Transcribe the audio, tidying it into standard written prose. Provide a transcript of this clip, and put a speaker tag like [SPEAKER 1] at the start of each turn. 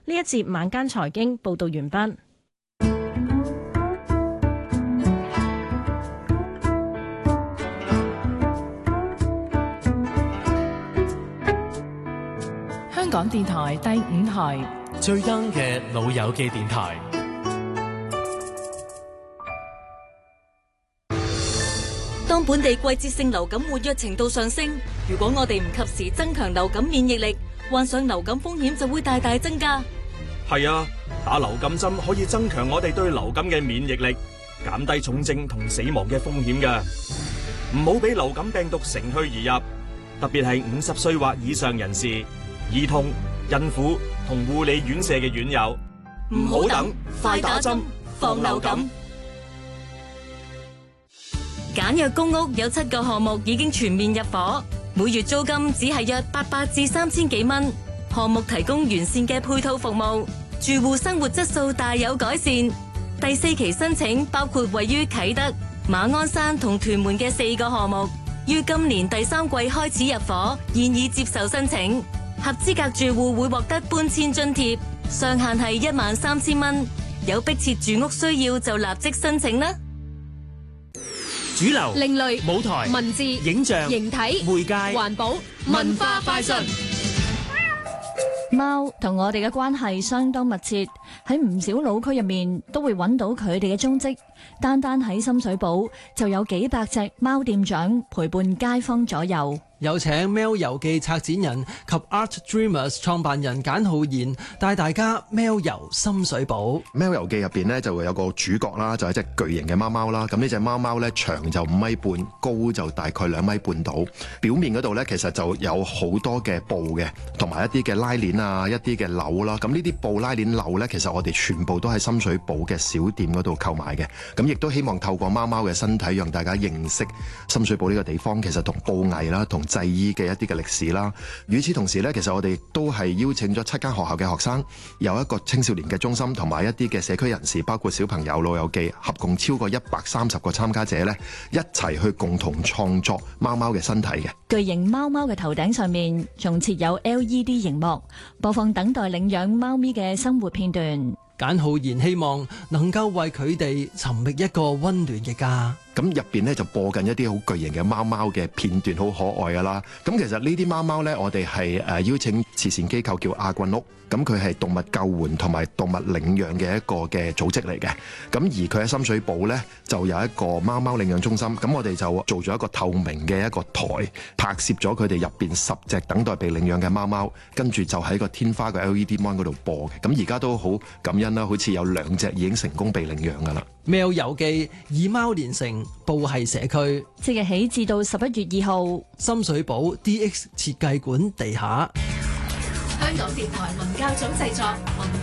[SPEAKER 1] 呢一節晚間財經報道完畢。
[SPEAKER 2] 香港電台第5台
[SPEAKER 3] 最 young 嘅老友記電台。
[SPEAKER 4] 當本地季節性流感活躍程度上升，如果我哋唔及時增強流感免疫力，患上流感風險就會大大增加。
[SPEAKER 5] 係啊，打流感針可以增強我哋對流感嘅免疫力，減低重症同死亡嘅風險㗎。唔好俾流感病毒乘虛而入，特別係50歲或以上人士、兒童、孕婦同護理院舍嘅院友。唔好等，快打針，防流感。
[SPEAKER 4] 簡約公屋有7個項目已經全面入伙，每月租金只係約800至3000幾蚊。項目提供完善嘅配套服務，住戶生活質素大有改善。第4期申請包括位於啟德、馬鞍山同屯門嘅4個項目，於今年第3季開始入伙，現已接受申請。合資格住戶會獲得搬遷津貼，上限係13000蚊。有迫切住屋需要就立即申請啦。
[SPEAKER 3] 主流、
[SPEAKER 6] 另類、
[SPEAKER 3] 舞台、
[SPEAKER 6] 文字、
[SPEAKER 3] 影像、
[SPEAKER 6] 形體、
[SPEAKER 3] 媒介、
[SPEAKER 6] 環保、文化快訊。
[SPEAKER 1] 貓同我哋嘅關係相當密切，喺唔少老區入面都會揾到佢哋嘅蹤跡。單單喺深水埗就有幾百隻貓店長陪伴街坊左右。
[SPEAKER 7] 有請喵遊記策展人及 Art Dreamers 創辦人簡浩然帶大家喵遊深水埗。
[SPEAKER 8] 喵遊記入邊呢就會有個主角啦，就係一隻巨型嘅貓貓啦。咁呢隻貓貓呢長就5米半，高就大概2米半到。表面嗰度呢其實就有好多嘅布嘅，同埋一啲嘅拉鏈啊，一啲嘅鈕啦。咁呢啲布拉鏈鈕呢，其實我哋全部都喺深水埗嘅小店嗰度購買嘅。咁亦都希望透過貓貓嘅身體，讓大家認識深水埗呢個地方，其實同布藝啦，同製衣嘅一啲嘅歷史啦。與此同時呢，其實我哋都係邀請咗7間學校嘅學生，有一個青少年嘅中心，同埋一啲嘅社區人士，包括小朋友、老友記，合共超過130個參加者呢，一齊去共同創作貓貓嘅身體嘅。
[SPEAKER 1] 巨型貓貓嘅頭頂上面仲設有 LED 熒幕，播放等待領養貓咪嘅生活片段。
[SPEAKER 7] 簡浩然希望能夠為佢哋尋覓一個溫暖嘅家。
[SPEAKER 8] 咁入邊咧就播緊一啲好巨型嘅貓貓嘅片段，好可愛噶啦。咁其實呢啲貓貓咧，我哋係邀請慈善機構叫亞棍屋，咁佢係動物救援同埋動物領養嘅一個嘅組織嚟嘅。咁而佢喺深水埗咧就有一個貓貓領養中心，咁我哋就做咗一個透明嘅一個台，拍攝咗佢哋入邊10隻等待被領養嘅貓貓，跟住就喺個天花嘅 LED mon 嗰度播嘅。咁而家都好感恩啦，好似有2隻已經成功被領養噶啦。
[SPEAKER 7] 喵遊記以貓連成，報係社區，
[SPEAKER 1] 即日起至到11月2號，
[SPEAKER 7] 深水埗 DX 設計館地下。
[SPEAKER 6] 香港電台文教組製作。